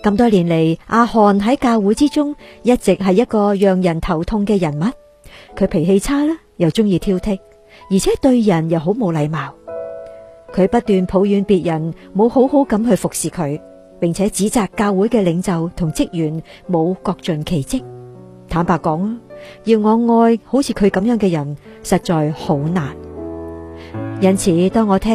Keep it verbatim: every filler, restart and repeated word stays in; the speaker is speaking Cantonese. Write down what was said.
咁多年嚟，阿漢喺教會之中一直係一個讓人頭痛嘅人物。佢脾氣差啦，又中意挑剔，而且對人又好冇禮貌。佢不斷抱怨別人冇好好咁去服侍佢，並且指責教會嘅領袖同職員冇各盡其職。坦白講啊，要我愛好似佢咁樣嘅人，實在好難。因此，當我聽